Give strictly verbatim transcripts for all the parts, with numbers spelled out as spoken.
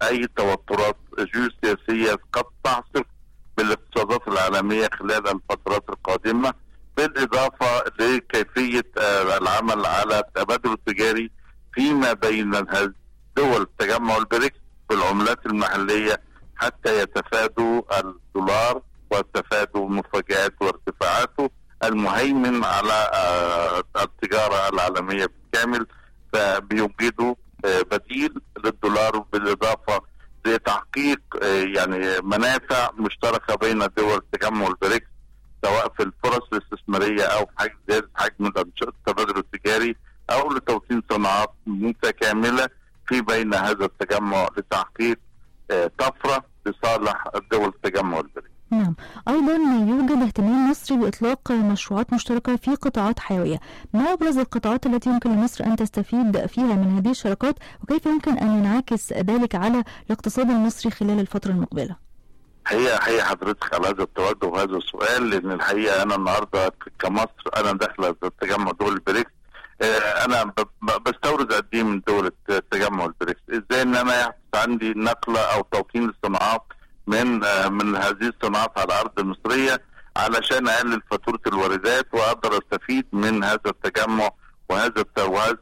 أي توترات جيوسياسية قد تعصف بالاقتصادات العالمية خلال الفترات القادمة، بالإضافة لكيفية العمل على التبادل التجاري فيما بين دول تجمع البريكس بالعملات المحلية حتى يتفادوا الدولار ويتفادوا مفاجآت وارتفاعاته المهيمن على التجارة العالمية بالكامل، فبيوجدوا بديل للدولار بالإضافة لتحقيق يعني منافع مشتركة بين دول تجمع البريكس سواء في الفرص الاستثمارية أو في حجم زيادة حجم التبادل التجاري أو لتوطين صناعات متكاملة في بين هذا التجمع لتحقيق طفرة لصالح دول تجمع البريكس. نعم، أيضا يوجد اهتمام مصري بإطلاق مشروعات مشتركة في قطاعات حيوية. ما أبرز القطاعات التي يمكن لمصر أن تستفيد فيها من هذه الشراكات، وكيف يمكن أن ينعكس ذلك على الاقتصاد المصري خلال الفترة المقبلة؟ هي هي حضرتك على هذا التوجه وهذا السؤال، لأن الحقيقة أنا النهاردة كمصر أنا داخلة تجمع دول البريكس، أنا بستورد قد إيه من دول تجمع البريكس، إزاي إن أنا يحدث عندي نقلة أو توطين الصناعات من من هذه الصناعات على الارض المصريه علشان اقلل فاتوره الواردات واقدر استفيد من هذا التجمع وهذا وهذا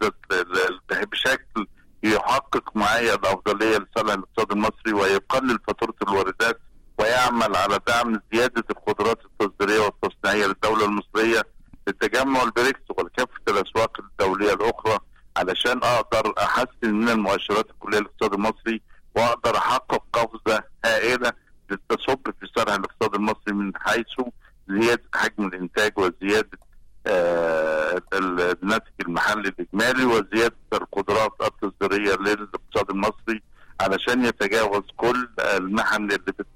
بشكل يحقق معايا الافضليه لصالح الاقتصاد المصري ويقلل فاتوره الواردات ويعمل على دعم زياده القدرات التصديريه والتصنيعيه للدوله المصريه للتجمع البريكس ولكافه الاسواق الدوليه الاخرى علشان اقدر احسن من المؤشرات الكليه للاقتصاد المصري واقدر احقق قفزه هائله للتصب في صالح الاقتصاد المصري من حيث زياده حجم الانتاج وزياده آه الناتج المحلي الاجمالي وزياده القدرات التصديريه للاقتصاد المصري علشان يتجاوز كل المحن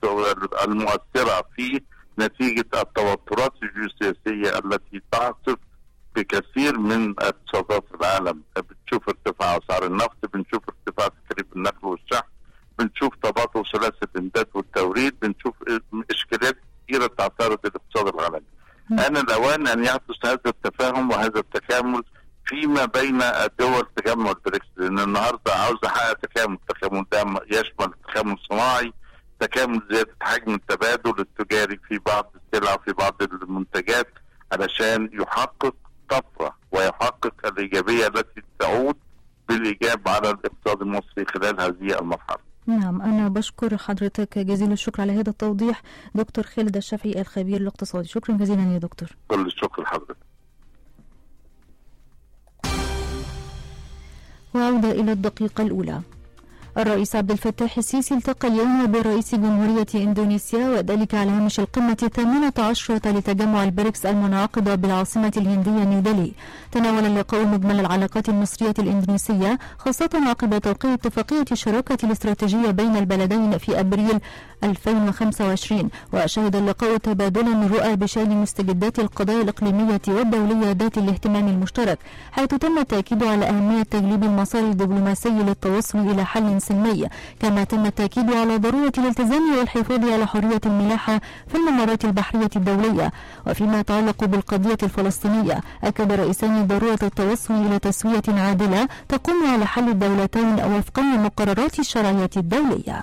المؤثره في نتيجه التوترات الجيوسياسيه التي تعصف بكثير من اقتصادات العالم. بنشوف ارتفاع اسعار النفط، بنشوف ارتفاع تكاليف النقل والشحن، بنشوف تباطؤ سلاسل الامداد والتوريد، بنشوف اشكاليات كثيره تعترض الاقتصاد العالمي. انا الاوان ان يحدث هذا التفاهم وهذا التكامل فيما بين دول تجمع البريكس، لان النهارده عاوز احقق تكامل، التكامل ده يشمل تكامل صناعي، تكامل زياده حجم التبادل التجاري في بعض السلع في بعض المنتجات علشان يحقق طفره ويحقق الايجابيه التي تعود بالايجاب على الاقتصاد المصري خلال هذه المرحله. نعم، أنا بشكر حضرتك جزيل الشكر على هذا التوضيح دكتور خالد الشافعي الخبير الاقتصادي. شكرا جزيلا يا دكتور. كل الشكر لحضرتك. وعودة إلى الدقيقة الأولى. الرئيس عبد الفتاح السيسي التقى اليوم برئيس جمهورية إندونيسيا وذلك على هامش القمة الثامنة عشرة لتجمع البريكس المنعقدة بالعاصمة الهندية نيودلهي. تناول اللقاء مجمل العلاقات المصرية الإندونيسية خاصة عقب توقيع اتفاقية الشراكة الاستراتيجية بين البلدين في أبريل ألفين وخمسة وعشرين، وشهد اللقاء تبادلا رؤى بشأن مستجدات القضايا الإقليمية والدولية ذات الاهتمام المشترك، حيث تم التأكيد على أهمية تجليب المسار الدبلوماسي للتوصل إلى حل سلمي، كما تم التأكيد على ضرورة الالتزام والحفاظ على حرية الملاحة في الممرات البحرية الدولية. وفيما يتعلق بالقضية الفلسطينية، أكد الرئيسان ضرورة التوصل إلى تسوية عادلة تقوم على حل الدولتين وفقا لمقررات الشرعية الدولية.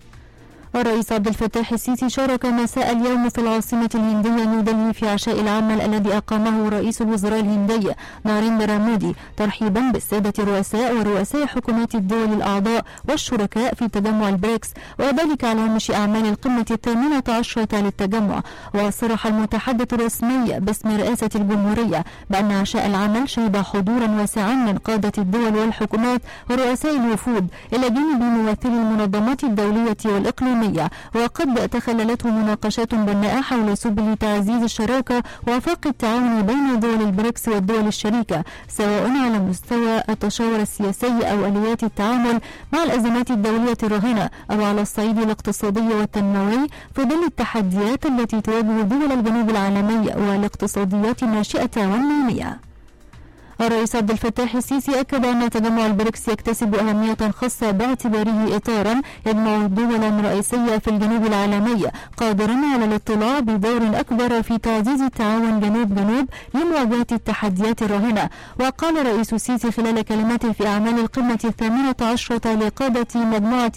الرئيس عبد الفتاح السيسي شارك مساء اليوم في العاصمة الهندية نيودلهي في عشاء العمل الذي أقامه رئيس الوزراء الهندي ناريندرا مودي ترحيبا بالسادة الرؤساء ورؤساء حكومات الدول الأعضاء والشركاء في تجمع البريكس، وذلك على هامش أعمال القمة الثامنة عشرة للتجمع. وصرح المتحدث الرسمي باسم رئاسة الجمهورية بأن عشاء العمل شهد حضورا واسعا من قادة الدول والحكومات ورؤساء الوفود إلى جانب ممثلي المنظمات الدولية والإقليمية، وقد تخللته مناقشات بناءة حول سبل تعزيز الشراكة وآفاق التعاون بين دول البريكس والدول الشريكة، سواء على مستوى التشاور السياسي أو آليات التعامل مع الأزمات الدولية الراهنة أو على الصعيد الاقتصادي والتنموي في ظل التحديات التي تواجه دول الجنوب العالمي والاقتصاديات الناشئة والنامية. الرئيس عبد الفتاح السيسي أكد أن تجمع البريكس يكتسب أهمية خاصة باعتباره إطارا يجمع دولا رئيسية في الجنوب العالمي قادرا على الاطلاع بدور أكبر في تعزيز التعاون جنوب جنوب لمواجهة التحديات الراهنة. وقال رئيس السيسي خلال كلماته في أعمال القمة الثامنة عشرة لقادة مجموعة